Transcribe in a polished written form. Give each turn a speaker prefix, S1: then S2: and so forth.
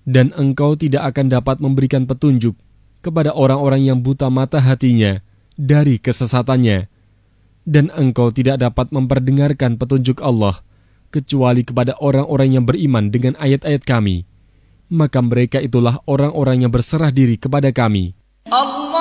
S1: Dan engkau tidak akan dapat memberikan petunjuk kepada orang-orang yang buta mata hatinya dari kesesatannya. Dan engkau tidak dapat memperdengarkan petunjuk Allah kecuali kepada orang-orang yang beriman dengan ayat-ayat kami. Maka mereka itulah orang-orang yang berserah diri kepada kami.